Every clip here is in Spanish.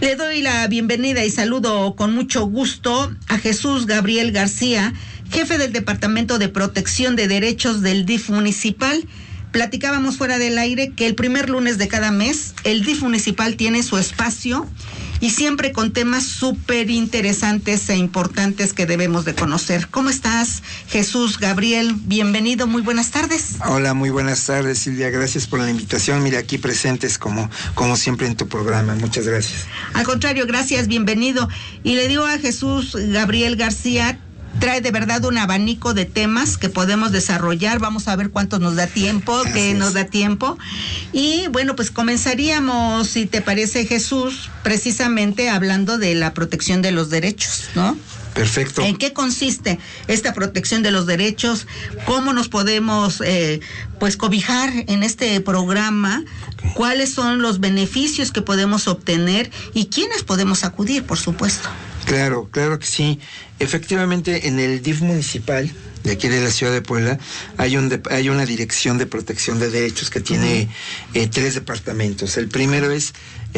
Le doy la bienvenida y saludo con mucho gusto a Jesús Gabriel García, jefe del Departamento de Protección de Derechos del DIF municipal. Platicábamos fuera del aire que el primer lunes de cada mes el DIF municipal tiene su espacio y siempre con temas súper interesantes e importantes que debemos de conocer. ¿Cómo estás, Jesús Gabriel? Bienvenido, muy buenas tardes. Hola, muy buenas tardes, Silvia. Gracias por la invitación. Mira, aquí presentes como siempre en tu programa. Muchas gracias. Al contrario, gracias, bienvenido. Y le digo a Jesús Gabriel García, trae de verdad un abanico de temas que podemos desarrollar. Vamos a ver cuánto nos da tiempo, nos da tiempo. Y bueno, pues comenzaríamos, si te parece, Jesús, precisamente hablando de la protección de los derechos, ¿no? Perfecto. ¿En qué consiste esta protección de los derechos? ¿Cómo nos podemos cobijar en este programa? Okay. ¿Cuáles son los beneficios que podemos obtener y quiénes podemos acudir, por supuesto? Claro que sí. Efectivamente, en el DIF municipal de aquí de la ciudad de Puebla hay una dirección de protección de derechos que tiene 3 departamentos. El primero es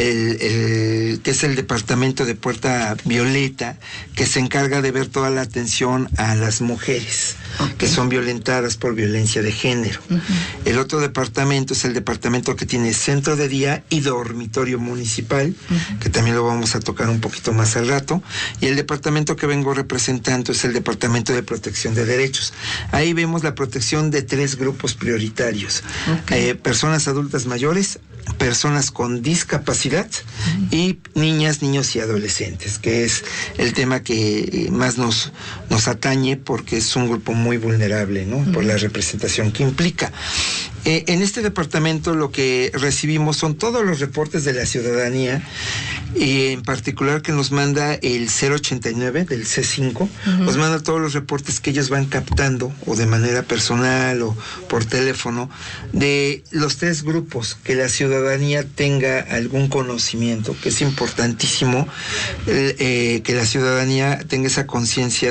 que es el departamento de Puerta Violeta, que se encarga de ver toda la atención a las mujeres que son violentadas por violencia de género. El otro departamento es el departamento que tiene centro de día y dormitorio municipal, que también lo vamos a tocar un poquito más al rato. Y el departamento que vengo representando es el departamento de protección de derechos. Ahí vemos la protección de 3 grupos prioritarios: personas adultas mayores, personas con discapacidad y niñas, niños y adolescentes, que es el tema que más nos atañe porque es un grupo muy vulnerable, ¿no? Por la representación que implica. En este departamento lo que recibimos son todos los reportes de la ciudadanía, en particular que nos manda el 089 del C5, nos manda todos los reportes que ellos van captando, o de manera personal o por teléfono, de los 3 grupos, que la ciudadanía tenga algún conocimiento, que es importantísimo, que la ciudadanía tenga esa conciencia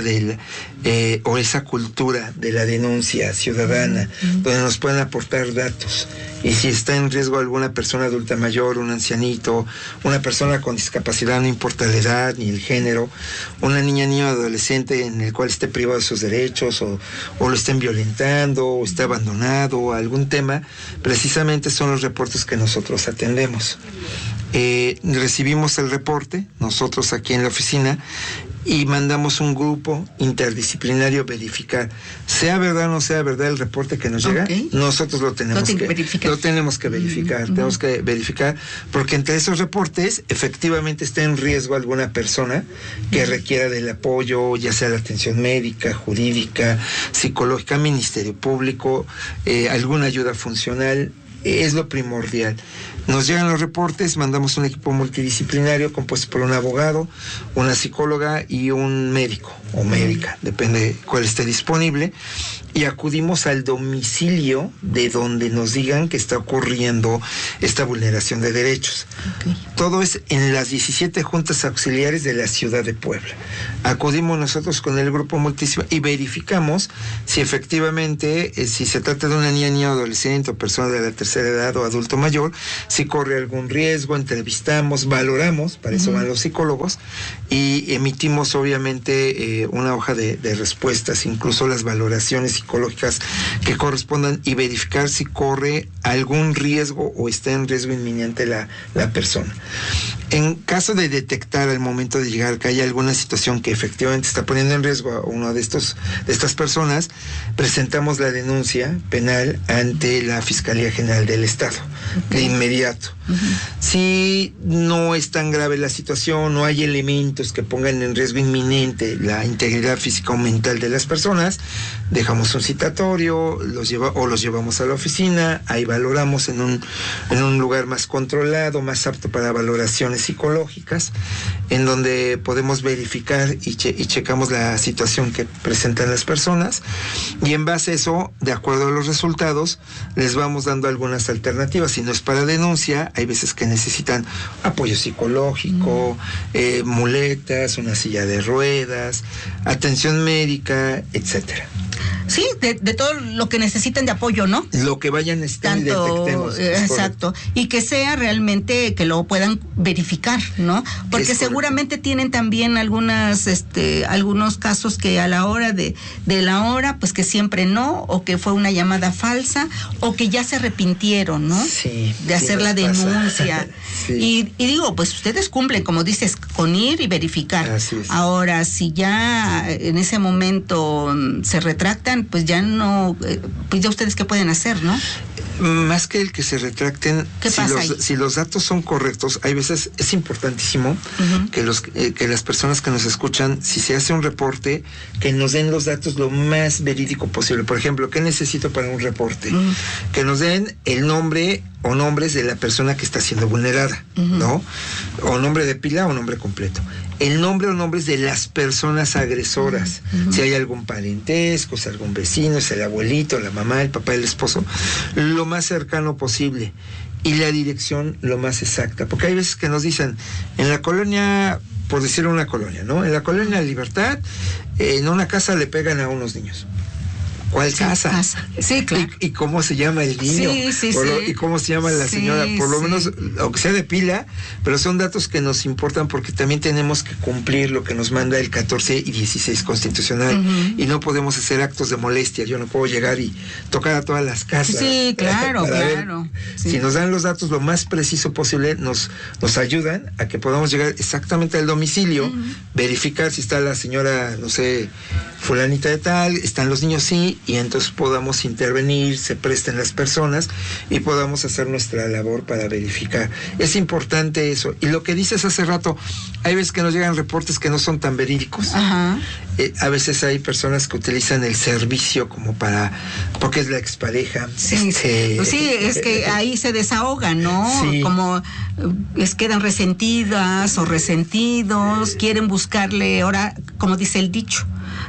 o esa cultura de la denuncia ciudadana, donde nos puedan aportar datos. Y si está en riesgo alguna persona adulta mayor, un ancianito, una persona con discapacidad, no importa la edad ni el género, una niña, niño, adolescente en el cual esté privado de sus derechos o lo estén violentando o esté abandonado, algún tema, precisamente son los reportes que nosotros atendemos. Recibimos el reporte, nosotros aquí en la oficina, y mandamos un grupo interdisciplinario a verificar, sea verdad o no sea verdad el reporte que nos llega, nosotros lo tenemos que verificar. Tenemos que verificar, porque entre esos reportes efectivamente está en riesgo alguna persona que requiera del apoyo, ya sea la atención médica, jurídica, psicológica, Ministerio Público, alguna ayuda funcional. Es lo primordial. Nos llegan los reportes, mandamos un equipo multidisciplinario compuesto por un abogado, una psicóloga y un médico o médica, depende de cuál esté disponible, y acudimos al domicilio de donde nos digan que está ocurriendo esta vulneración de derechos. Todo es en las 17 juntas auxiliares de la ciudad de Puebla. Acudimos nosotros con el grupo multidisciplinario y verificamos si efectivamente, si se trata de una niña, niño, adolescente o persona de la tercera edad o adulto mayor, si corre algún riesgo, entrevistamos, valoramos, para eso van los psicólogos, y emitimos obviamente una hoja de respuestas, incluso las valoraciones psicológicas que correspondan, y verificar si corre algún riesgo o está en riesgo inminente la persona. En caso de detectar al momento de llegar que haya alguna situación que efectivamente está poniendo en riesgo a uno de estas personas, presentamos la denuncia penal ante la Fiscalía General del Estado de inmediato. Si no es tan grave la situación, no hay elementos que pongan en riesgo inminente la integridad física o mental de las personas, dejamos un citatorio, los llevamos a la oficina, ahí valoramos en un lugar más controlado, más apto para valoraciones psicológicas, en donde podemos verificar y checamos la situación que presentan las personas, y en base a eso, de acuerdo a los resultados, les vamos dando algunas alternativas. Si no es para denuncia, hay veces que necesitan apoyo psicológico, muletas, una silla de ruedas, atención médica, etcétera. sí, de todo lo que necesiten de apoyo, ¿no? Lo que vayan necesitando y detectemos. Exacto. Y que sea realmente que lo puedan verificar, ¿no? Porque seguramente tienen también algunos casos que a la hora de la hora, pues que siempre no, o que fue una llamada falsa, o que ya se arrepintieron, ¿no? Sí. De hacer la denuncia. Sí. Y digo, pues ustedes cumplen, como dices, con ir y verificar. Así es. Ahora, si ya en ese momento se retractan, pues ya no, pues ya ustedes qué pueden hacer, ¿no? Más que el que se retracten, si los datos son correctos, hay veces es importantísimo que las personas que nos escuchan, si se hace un reporte, que nos den los datos lo más verídico posible. Por ejemplo, ¿qué necesito para un reporte? Que nos den el nombre o nombres de la persona que está siendo vulnerada, ¿no? O nombre de pila o nombre completo. El nombre o nombres de las personas agresoras, si hay algún parentesco, si algún vecino, si el abuelito, la mamá, el papá, el esposo, lo más cercano posible, y la dirección lo más exacta, porque hay veces que nos dicen, en la colonia, por decir una colonia, ¿no? En la colonia Libertad, en una casa le pegan a unos niños. ¿Cuál casa? Sí, claro. ¿Y cómo se llama el niño? ¿Y cómo se llama la señora? Por lo menos, aunque sea de pila, pero son datos que nos importan porque también tenemos que cumplir lo que nos manda el 14 y 16 constitucional. Y no podemos hacer actos de molestia. Yo no puedo llegar y tocar a todas las casas. Sí, claro, claro. Si nos dan los datos lo más preciso posible, nos ayudan a que podamos llegar exactamente al domicilio, verificar si está la señora, no sé, fulanita de tal, están los niños, sí, y entonces podamos intervenir, se presten las personas y podamos hacer nuestra labor para verificar. Es importante eso. Y lo que dices hace rato, hay veces que nos llegan reportes que no son tan verídicos. A veces hay personas que utilizan el servicio como porque es la expareja. Sí, es que ahí se desahogan, ¿no? Sí. Como quedan resentidas o resentidos, quieren buscarle, ahora, como dice el dicho,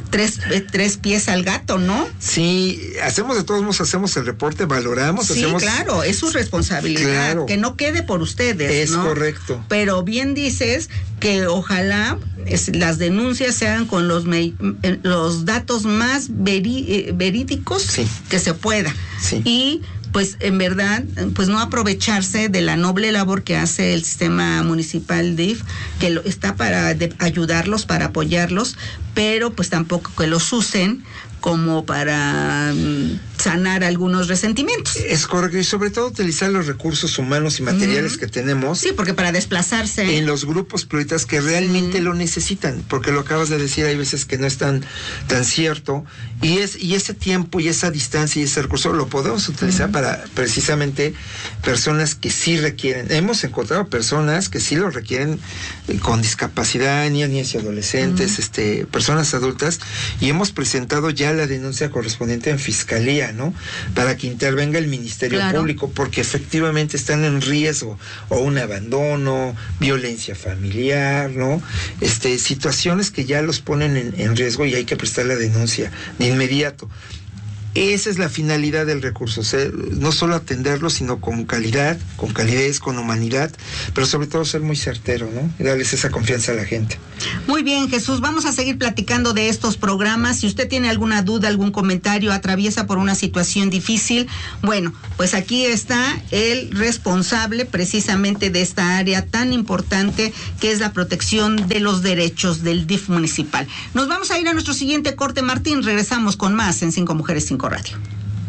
tres pies al gato, ¿no? Sí, de todos modos hacemos el reporte, valoramos, claro, es su responsabilidad, claro, que no quede por ustedes, ¿no? Es correcto. Pero bien dices que ojalá las denuncias se hagan con los datos más verídicos que se pueda. Sí. Y pues en verdad, pues no aprovecharse de la noble labor que hace el sistema municipal DIF, que está para ayudarlos, para apoyarlos, pero pues tampoco que los usen como para sanar algunos resentimientos. Es correcto, y sobre todo utilizar los recursos humanos y materiales que tenemos. Sí, porque para desplazarse en los grupos prioritarios que realmente lo necesitan, porque lo acabas de decir, hay veces que no es tan cierto, y ese tiempo y esa distancia y ese recurso lo podemos utilizar para precisamente personas que sí requieren. Hemos encontrado personas que sí lo requieren con discapacidad, niñas y adolescentes, personas adultas, y hemos presentado ya la denuncia correspondiente en fiscalía, ¿no? Para que intervenga el Ministerio Público, porque efectivamente están en riesgo, o un abandono, violencia familiar, ¿no? Situaciones que ya los ponen en riesgo y hay que prestar la denuncia de inmediato. Esa es la finalidad del recurso, no solo atenderlos, sino con calidad, con calidez, con humanidad, pero sobre todo ser muy certero, ¿no? Y darles esa confianza a la gente. Muy bien, Jesús, vamos a seguir platicando de estos programas. Si usted tiene alguna duda, algún comentario, atraviesa por una situación difícil, bueno, pues aquí está el responsable precisamente de esta área tan importante que es la protección de los derechos del DIF municipal. Nos vamos a ir a nuestro siguiente corte, Martín, regresamos con más en 5 Mujeres 5 Radio.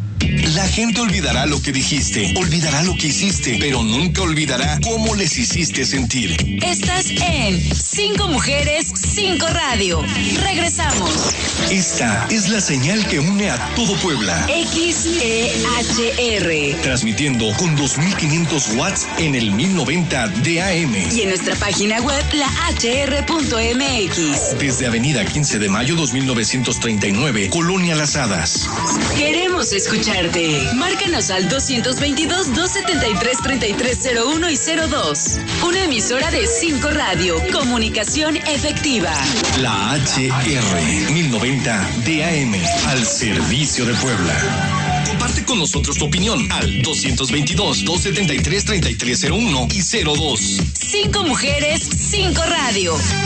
La gente olvidará lo que dijiste, olvidará lo que hiciste, pero nunca olvidará cómo les hiciste sentir. Estás en 5 Mujeres 5 Radio. Regresamos. Esta es la señal que une a todo Puebla. XEHR. Transmitiendo con 2500 watts en el 1090 de AM. Y en nuestra página web, lahr.mx. Desde Avenida 15 de Mayo 2939, Colonia Las Hadas. Queremos escucharte. Márcanos al 222-273-3301 y 02. Una emisora de 5 Radio. Comunicación efectiva. La HR 1090 DAM. Al servicio de Puebla. Comparte con nosotros tu opinión al 222-273-3301 y 02. 5 Mujeres, 5 Radio.